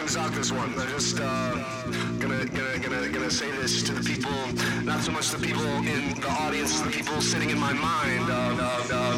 concoct this one. I'm just gonna say this to the people, not so much the people in the audience, as the people sitting in my mind.